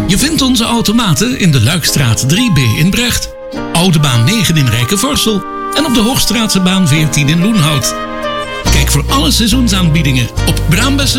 Je vindt onze automaten in de Luikstraat 3B in Brecht, Oude Baan 9 in Rijkenvorsel en op de Hoogstraatse baan 14 in Loenhout. Kijk voor alle seizoensaanbiedingen op Braambest